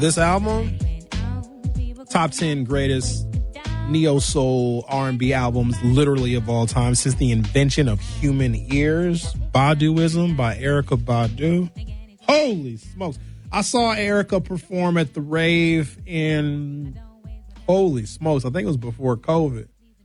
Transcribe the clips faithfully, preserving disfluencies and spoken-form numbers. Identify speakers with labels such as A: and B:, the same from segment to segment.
A: This album, top ten greatest neo-soul R and B albums literally of all time since the invention of human ears. Baduism by Erykah Badu. Holy smokes. I saw Erykah perform at the rave in, holy smokes, I think it was before COVID.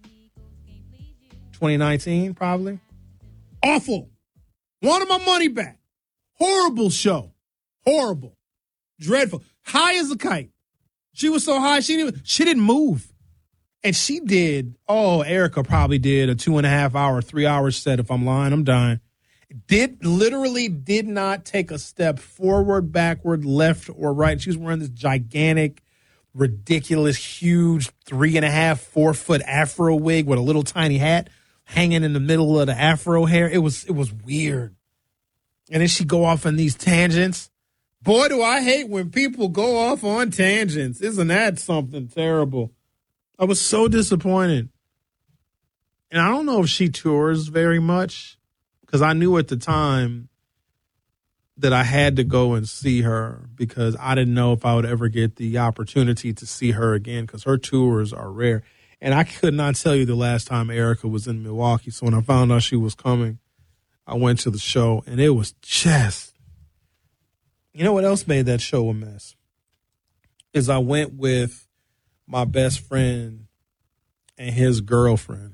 A: twenty nineteen, probably. Awful. Wanted my money back. Horrible show. Horrible. Dreadful. High as a kite. She was so high, she didn't, she didn't move. And she did, oh, Erykah probably did a two and a half hour, three hour set. If I'm lying, I'm dying. Did literally did not take a step forward, backward, left, or right. She was wearing this gigantic, ridiculous, huge three and a half, four foot afro wig with a little tiny hat hanging in the middle of the afro hair. It was it was weird. And then she go off on these tangents. Boy, do I hate when people go off on tangents. Isn't that something terrible? I was so disappointed. And I don't know if she tours very much, because I knew at the time that I had to go and see her because I didn't know if I would ever get the opportunity to see her again because her tours are rare. And I could not tell you the last time Erykah was in Milwaukee. So when I found out she was coming, I went to the show, and it was just, you know what else made that show a mess? Is I went with my best friend and his girlfriend.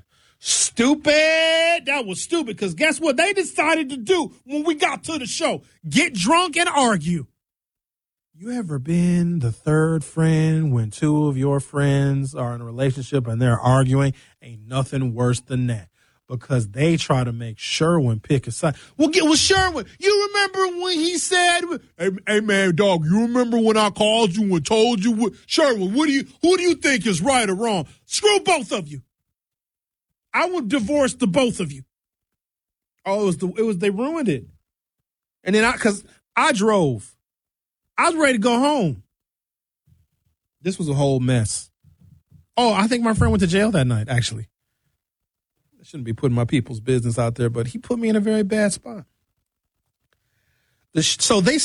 A: Stupid. That was stupid, because guess what they decided to do when we got to the show? Get drunk and argue. You ever been the third friend when two of your friends are in a relationship and they're arguing? Ain't nothing worse than that, because they try to make Sherwin pick a side. Well, get with Sherwin. You remember when he said, hey, hey, man, dog, you remember when I called you and told you what? Sherwin, what do you, who do you think is right or wrong? Screw both of you. I would divorce the both of you. Oh, it was the, it was, they ruined it. And then I, cause I drove. I was ready to go home. This was a whole mess. Oh, I think my friend went to jail that night, actually. I shouldn't be putting my people's business out there, but he put me in a very bad spot. The sh- so they